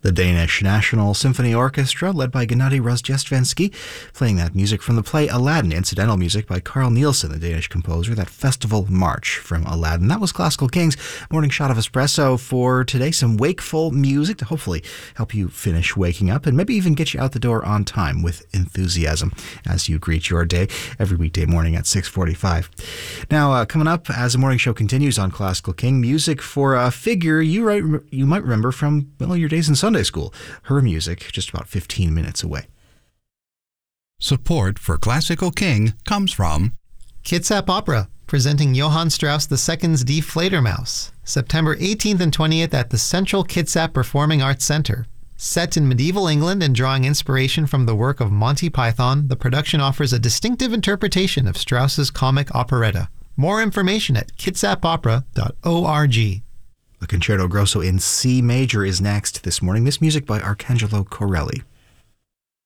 The Danish National Symphony Orchestra, led by Gennady Rozhdestvensky, playing that music from the play Aladdin, incidental music by Carl Nielsen, the Danish composer, that festival march from Aladdin. That was Classical Kings Morning Shot of Espresso for today. Some wakeful music to hopefully help you finish waking up and maybe even get you out the door on time with enthusiasm as you greet your day every weekday morning at 6:45. Now, coming up as the morning show continues on Classical King, music for a figure you might remember from, well, your days in Sunday school. Her music just about 15 minutes away. Support for Classical King comes from Kitsap Opera, presenting Johann Strauss II's Die Fledermaus, September 18th and 20th at the Central Kitsap Performing Arts Center. Set in medieval England and drawing inspiration from the work of Monty Python, the production offers a distinctive interpretation of Strauss's comic operetta. More information at kitsapopera.org. The Concerto Grosso in C major is next this morning. This music by Arcangelo Corelli.